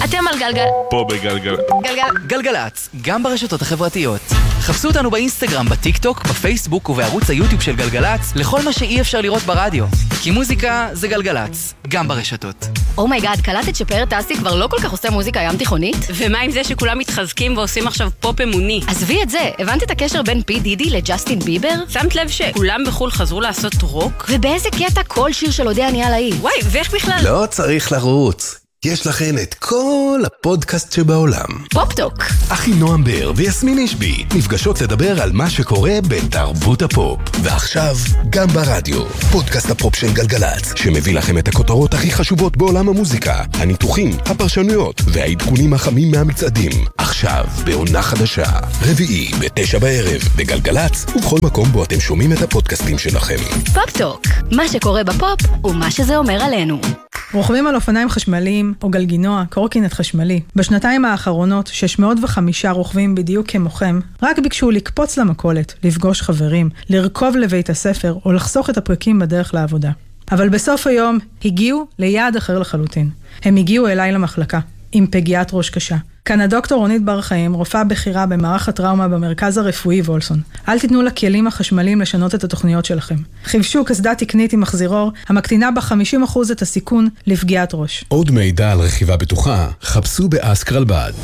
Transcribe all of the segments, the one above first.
אתם על גלגל. פה בגלגל. גלגלצ, גם ברשתות החברתיות. חפשו אותנו באינסטגרם, בטיק טוק, בפייסבוק ובערוץ היוטיוב של גלגלצ, לכל מה שאי אפשר לראות ברדיו. כי מוזיקה זה גלגלצ, גם ברשתות. אומייגאד, קלטת שפאר טסי כבר לא כל כך עושה מוזיקה ים תיכונית? ומה עם זה שכולם מתחזקים ועושים עכשיו פופ אמוני? עזבי את זה, הבנת את הקשר בין פי דידי לג'סטין ביבר? שמת לב שכולם בחול חזרו לעשות רוק? ובאיזה קטע כל שיר של אודה נהיה להיט? וואי, ואיך בכלל? לא צריך לרוץ. יש לכן את כל הפודקאסט שבעולם. פופ-טוק. אחי נועם בר ויסמין אישבי נפגשות לדבר על מה שקורה בתרבות הפופ. ועכשיו, גם ברדיו, פודקאסט הפופ של גלגלצ, שמביא לכם את הכותרות הכי חשובות בעולם המוזיקה, הניתוחים, הפרשנויות והעדכונים החמים מהמצעדים. עכשיו, בעונה חדשה, רביעי ב9 בערב, בגלגלצ, ובכל מקום בו אתם שומעים את הפודקאסטים שלכם. פופ-טוק. מה שקורה בפופ ומה שזה אומר עלינו. רוכבים על אופניים חשמליים או גלגינוע, קורקינט חשמלי. בשנתיים האחרונות 605 רוכבים בדיוק כמוכם רק ביקשו לקפוץ למכולת, לפגוש חברים, לרכוב לבית הספר או לחסוך את הפרקים בדרך לעבודה. אבל בסוף היום הגיעו ליעד אחר לחלוטין. הם הגיעו אליי למחלקה עם פגיעת ראש קשה. כאן הדוקטור רונית בר חיים, רופאה בכירה במערך הטראומה במרכז הרפואי וולסון. אל תיתנו לכלים החשמליים לשנות את התוכניות שלכם. חיפשו קסדה תקנית עם מחזירור, המקטינה ב-50% את הסיכון לפגיעת ראש. עוד מידע על רכיבה בטוחה, חפשו באסק רלב"ד.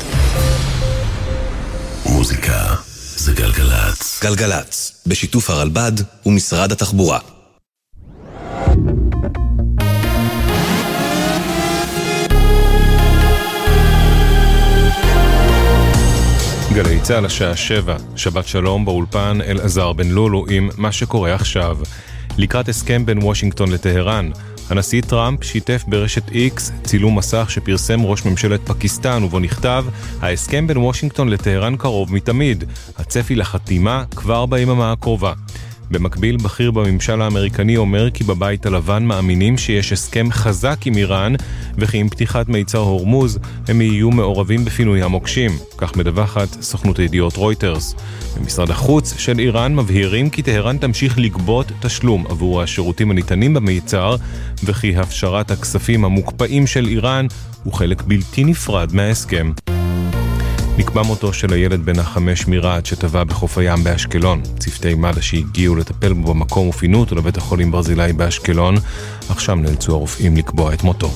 מוזיקה זה גלגלצ. גלגלצ, בשיתוף הרלב"ד ומשרד התחבורה. גלי צהל השעה 7, שבת שלום באולפן אלעזר בן לולו עם מה שקורה עכשיו. לקראת הסכם בין וושינגטון לטהרן, הנשיא טראמפ שיתף ברשת X צילום מסך שפרסם ראש ממשלת פקיסטן ובו נכתב: ההסכם בין וושינגטון לטהרן קרוב מתמיד, הצפי לחתימה כבר ביממה הקרובה. במקביל, בכיר בממשל האמריקני אומר כי בבית הלבן מאמינים שיש הסכם חזק עם איראן, וכי עם פתיחת מיצר הורמוז הם יהיו מעורבים בפינוי המוקשים. כך מדווחת סוכנות הידיעות רויטרס. במשרד החוץ של איראן מבהירים כי טהרן תמשיך לגבות תשלום עבור השירותים הניתנים במיצר, וכי הפשרת הכספים המוקפאים של איראן הוא חלק בלתי נפרד מההסכם. נקבע מותו של הילד בן ה5 מרעד שטבע בחוף הים באשקלון. צוותי מד"א שהגיעו לטפל בו במקום ופינו אותו לבית החולים ברזילי באשקלון. עכשיו נאלצו הרופאים לקבוע את מותו.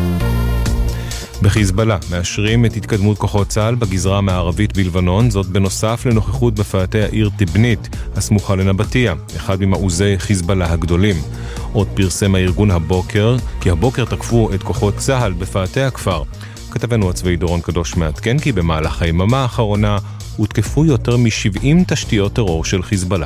בחיזבאללה מאשרים את התקדמות כוחות צה"ל בגזרה המערבית בלבנון, זאת בנוסף לנוכחות בפאתי העיר תבנית, הסמוכה לנבטיה, אחד ממעוזי חיזבאללה הגדולים. עוד פרסם הארגון הבוקר, כי הבוקר תקפו את כוחות צה"ל בפאתי הכפר. כתבנו הצבאי דורון קדוש מעדכן כי במהלך היממה האחרונה הותקפו יותר מ70 תשתיות טרור של חיזבאללה.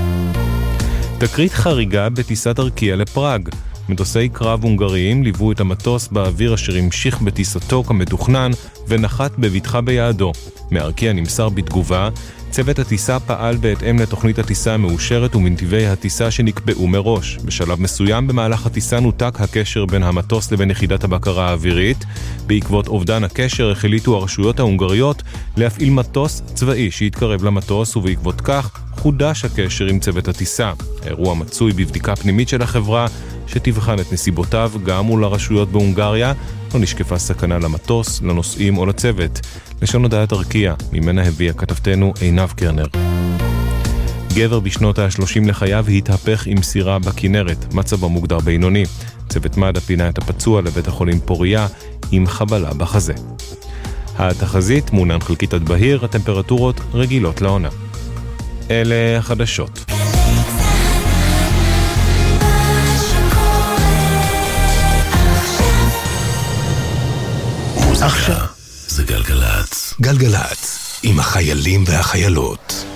תקרית חריגה בטיסת ארקיע לפראג. מטוסי קרב הונגריים ליוו את המטוס באוויר אשר המשיך בטיסתו כמתוכנן ונחת בבטחה ביעדו. מארקיע נמסר בתגובה: צוות הטיסה פעל בהתאם לתוכנית הטיסה המאושרת ומנתיבי הטיסה שנקבעו מראש. בשלב מסוים במהלך הטיסה נותק הקשר בין המטוס לבין יחידת הבקרה האווירית. בעקבות אובדן הקשר החליטו הרשויות ההונגריות להפעיל מטוס צבאי שהתקרב למטוס, ובעקבות כך חודש הקשר עם צוות הטיסה. האירוע מצוי בבדיקה פנימית של החברה שתבחן את נסיבותיו גם מול הרשויות בהונגריה. לא נשקפה סכנה למטוס, לנוסעים או לצוות. לשון הודעת ארקיע, ממנה הביאה כתבתנו עינב קרנר. גבר בשנות ה-30 לחייו התהפך עם סירה בכנרת, מצבו מוגדר בינוני. צוות מד"א פינה את הפצוע לבית החולים פוריה עם חבלה בחזה. התחזית מעונן חלקית עד בהיר, הטמפרטורות רגילות לעונה. אלה החדשות. עכשיו זה גלגלצ. גלגלצ, עם החיילים והחיילות.